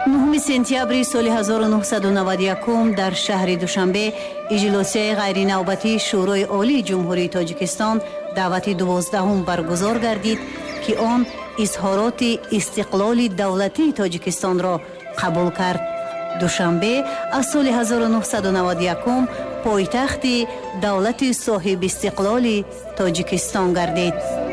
9 сентябри соли 1991 дар шаҳри Душанбе иҷлосияи ғайринавбатии Шӯрои Олии Ҷумҳурии Тоҷикистон даъвати 12 баргузор гардид, ки он изҳороти истиқлоли давлатии Тоҷикистонро қабул кард. Душанбе аз соли 1991 пойтахти давлати соҳибистиқлоли Тоҷикистон гардид.